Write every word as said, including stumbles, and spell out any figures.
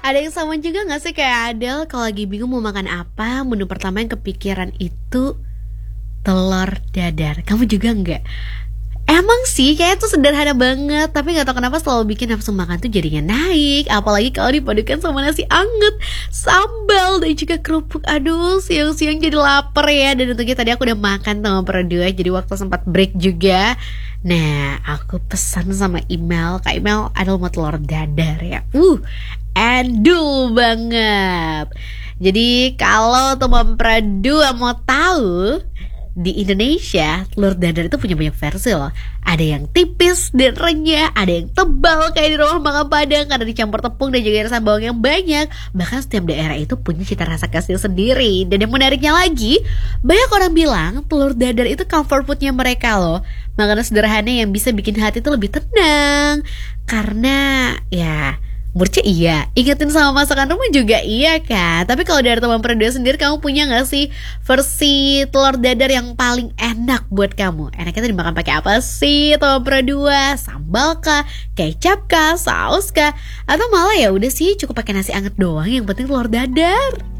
Ada yang sama juga gak sih kayak Adele? Kalau lagi bingung mau makan apa, menu pertama yang kepikiran itu telur dadar. Kamu juga nggak? Emang sih kayak itu sederhana banget, tapi nggak tahu kenapa selalu bikin nafsu makan tuh jadinya naik. Apalagi kalau dipadukan sama nasi anget, sambal dan juga kerupuk. Aduh, siang-siang jadi lapar ya. Dan tentunya tadi aku udah makan sama berdua, jadi waktu sempat break juga. Nah, aku pesan sama email, Kak Email ada mau telur dadar ya. Uh, endul banget. Jadi kalau teman berdua mau tahu, di Indonesia telur dadar itu punya banyak versi loh. Ada yang tipis dan renyah, ada yang tebal kayak di rumah makan Padang karena dicampur tepung dan juga rasa bawang yang banyak. Bahkan setiap daerah itu punya cita rasa khasnya sendiri. Dan yang menariknya lagi, banyak orang bilang telur dadar itu comfort foodnya mereka loh. Makanan sederhana yang bisa bikin hati itu lebih tenang. Karena ya Murce iya, ingetin sama masakan rumah juga iya kan. Tapi kalau dari teman berdua sendiri, kamu punya gak sih versi telur dadar yang paling enak buat kamu? Enaknya tuh dimakan pakai apa sih teman berdua? Sambal kah? Kecap kah? Saus kah? Atau malah ya udah sih cukup pakai nasi anget doang, yang penting telur dadar.